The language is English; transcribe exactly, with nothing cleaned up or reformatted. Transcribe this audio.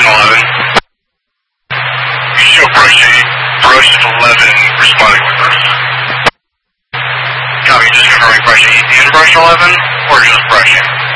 eleven. You show brush eight, brush eleven, responding with brush. Copy, just confirming brush eight and brush eleven, or just brushing?